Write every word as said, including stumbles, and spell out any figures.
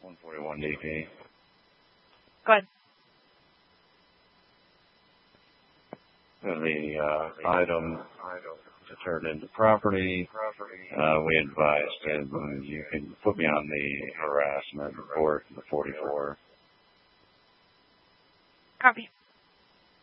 one forty-one D P. Go ahead. The uh, item to turn into property, uh, we advised him you can put me on the harassment report, the forty-four. Copy.